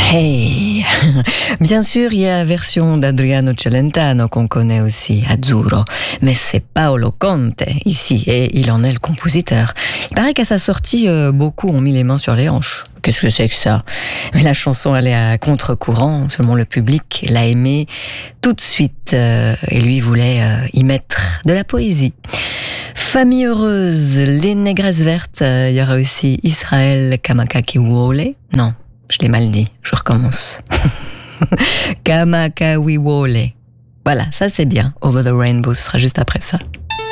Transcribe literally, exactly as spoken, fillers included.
Hey. Bien sûr, il y a la version d'Adriano Celentano qu'on connaît aussi, Azzurro, mais c'est Paolo Conte ici, et il en est le compositeur. Il paraît qu'à sa sortie, euh, beaucoup ont mis les mains sur les hanches. Qu'est-ce que c'est que ça? Mais la chanson, elle est à contre-courant, seulement le public l'a aimée tout de suite, euh, et lui voulait euh, y mettre de la poésie. Famille heureuse, les négresses vertes, il y aura aussi Israël Kamakawiwo'ole. Non, je l'ai mal dit, je recommence. Kamakawiwo'ole. Voilà, ça c'est bien. Over the Rainbow, ce sera juste après ça.